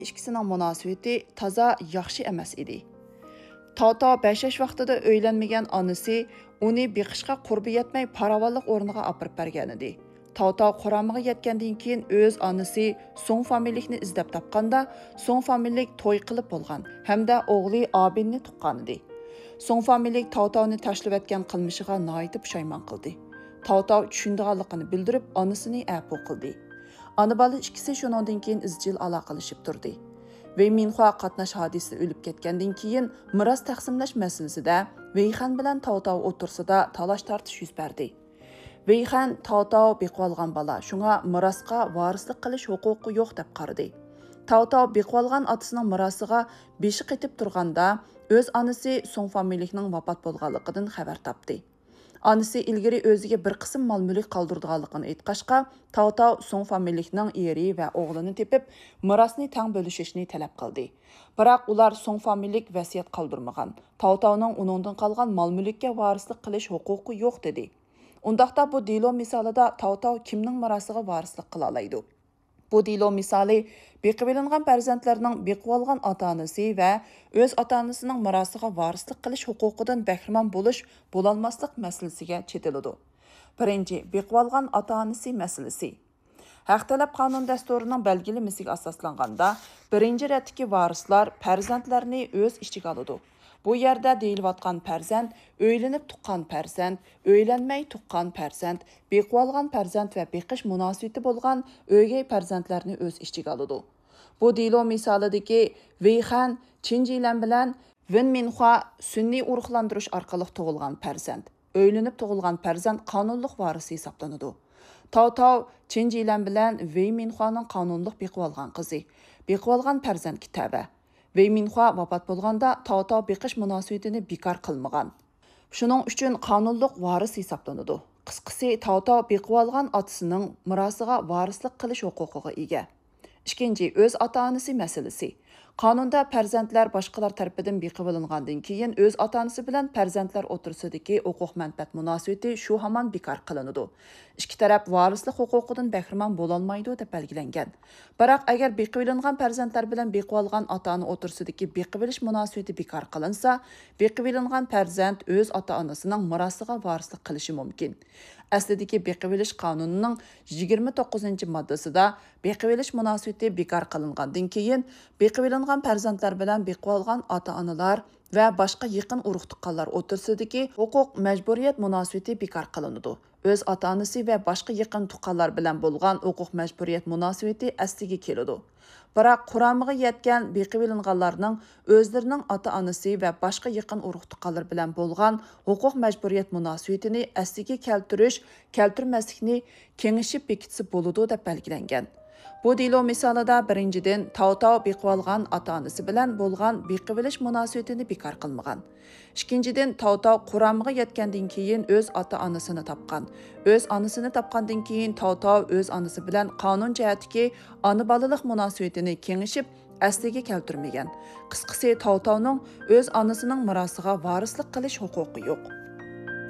İkisining munosabati toza yaxshi emas edi. Tao 5 yosh vaqtida uylanmagan onasi uni beqishga qurbi yetmay paravanliq o'rniga olib bergan edi. Tao quramiga yetgandan keyin o'z onasi Song familiyani izlab topganda, Song familiylik to'y qilib bo'lgan hamda o'g'li Abinni tuqqan edi. Song familiylik Tao'ni tashlab etgan qilmishiga nihoyat pushaymon qildi. Tao tushundiganligini bildirib, onasini afu qildi. Ana bola ikkisi shundan keyin izchil aloqalashib turdi. Wei Minhua qatnash hodisasi o'lib ketgandan keyin miros taqsimlash masalasida Wei Xan bilan Tao o'tirsida talash-tartish yuz berdi. Wei Xan Tao beqib olgan bola, shunga mirosga varislik qilish huquqi yo'q deb qaradi. Tao beqib olgan otasining mirosiga beshi qetib turganda, o'z onasi Song familiylikning vafot bo'lganligidan xabar topdi. Onasi ilgari o'ziga bir qism mol-mulk qoldirganligini aytqachqa, Tao Song familiylikning eri va o'g'lini tepib, mirosni teng bo'lishishni talab qildi. Biroq ular Song familiylik vasiyat qoldirmagan. Tao'ning uningdan qolgan mol-mulkka varislik qilish huquqi yo'q dedi. Undaqda bu delo misolida Tao kimning mirosiga varislik qila oladi? Bu delo misoli beqib olingan farzandlarning beqib olgan ota-onasi va o'z ota-onasining mirosiga varislik qilish huquqidan bahramand bo'lolmaslik masalasiga chetiladi. Birinchi, beqib olgan ota-onasi masalasi. Haq talab qonun dasturining belgilamasiga asoslanganda, birinchi ratdagi varislar farzandlarni o'z ichiga oladi. Bu yerda deyilayotgan farzand, o'ylanib tuqqan farzand, o'ylanmay tuqqan farzand, beqib olgan farzand va beqish munosabati bo'lgan o'gay farzandlarni o'z ichiga oladi. Bu delo misolidagi Wei Xan Chin Jilan bilan Wen Minhua sunniy urug'lantirish orqali tug'ilgan farzand, o'ylanib tug'ilgan farzand qonunliq varisi hisoblanadi. Tao Chin Jilan bilan Wei Minhuaning qonunliq beqib olgan qizi, beqib olgan farzand kitobi. Wei Minhua vafot bo'lganda Tao beqish munosabatini bekor qilmagan. Shuning uchun qonunliq varis hisoblanadi. Qisqasi, Tao beqib olgan otasining mirosiga varislik qilish huquqiga ega. Ikkinchi, o'z ota-onasi masalasi. Qonunda farzandlar boshqalar tarafidan beqib olingandan keyin o'z ota-onasi bilan farzandlar o'tirsidagi huquq-manfaat munosabati shu hamon bekor qilinadi. Ikki taraf varislik huquqidan bahramand bo'lolmaydi deb belgilangan. Biroq agar beqib olingan farzandlar bilan beqib olgan ota-ona o'tirsidagi beqib olish munosabati bekor qilinsa, beqib olingan farzand o'z ota-onasining mirosiga varislik qilishi mumkin. Aslidagi beqib olish qonunining 29-moddasida beqib olish munosabati bekor qilingandan keyin beqib olingan farzandlar bilan beqib olgan ota-onalar va boshqa yaqin urug' tuqqanlar o'tirsidagi huquq majburiyat munosabati bekor qilinadi. O'z ota-onasi va boshqa yaqin tuqqanlar bilan bo'lgan huquq majburiyat munosabati asliga keladi. Biroq quramiga yetgan beqib olinganlarning o'zlarining ota-onasi va boshqa yaqin urug' tuqqanlar bilan bo'lgan huquq majburiyat munosabatini asliga keltirmaslikni kengashib bekitsa bo'ladi deb belgilangan. Bu delo misolida birinchidan Tao beqib olgan ota-onasi bilan bo'lgan beqib olish munosabatini bekor qilmagan. Ikkinchidan Tao quramiga yetgandan keyin o'z ota-onasini topgan. O'z onasini topgandan keyin Tao o'z onasi bilan qonun jihatdagi ona-bolalik munosabatini kengashib asliga keltirmagan. Qisqasi, Tao'ning o'z onasining mirosiga varislik qilish huquqi yo'q.